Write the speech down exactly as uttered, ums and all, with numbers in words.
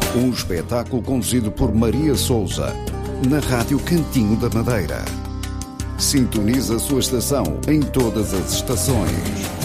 Um espetáculo conduzido por Maria Souza, na Rádio Cantinho da Madeira. Sintoniza a sua estação em todas as estações.